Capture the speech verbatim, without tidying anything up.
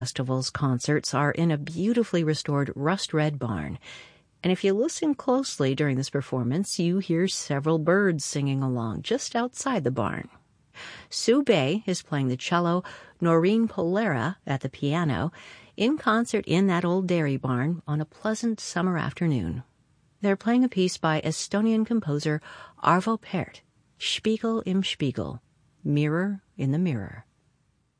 Festival's concerts are in a beautifully restored rust red barn. And if you listen closely during this performance, you hear several birds singing along just outside the barn. Sue Bay is playing the cello, Noreen Polera at the piano, in concert in that old dairy barn on a pleasant summer afternoon. They're playing a piece by Estonian composer Arvo Pärt, Spiegel im Spiegel, Mirror in the Mirror.